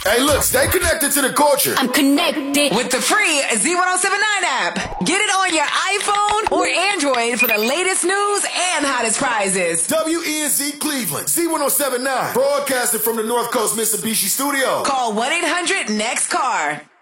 Hey, look, stay connected to the culture. I'm connected with the free Z1079 app. Get it on your iPhone or Android for the latest news and hottest prizes. WENZ Cleveland, Z1079, broadcasting from the North Coast Mitsubishi studio. Call 1-800-NEXT-CAR.